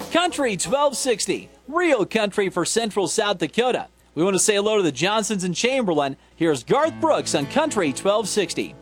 Country 1260, real country for Central South Dakota. We want to say hello to the Johnsons and Chamberlain. Here's Garth Brooks on Country 1260.